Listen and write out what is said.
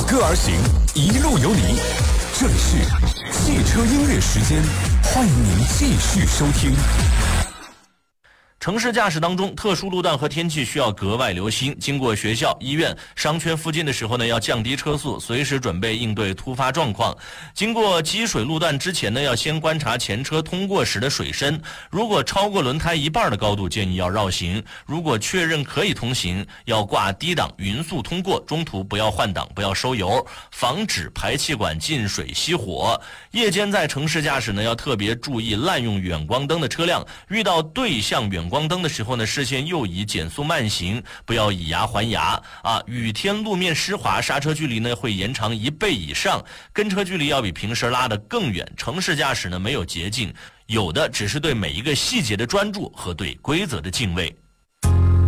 歌而行，一路有你。这里是汽车音乐时间，欢迎您继续收听。 城市驾驶当中，特殊路段和天气需要格外留心。经过学校、医院、商圈附近的时候呢，要降低车速，随时准备应对突发状况。经过积水路段之前呢，要先观察前车通过时的水深。如果超过轮胎一半的高度，建议要绕行。如果确认可以通行，要挂低档匀速通过，中途不要换挡，不要收油，防止排气管进水熄火。夜间在城市驾驶呢，要特别注意滥用远光灯的车辆，遇到对向远光灯的时候呢，视线右移，减速慢行，不要以牙还牙啊！雨天路面湿滑，刹车距离呢会延长1倍以上，跟车距离要比平时拉得更远。城市驾驶呢没有捷径，有的只是对每一个细节的专注和对规则的敬畏。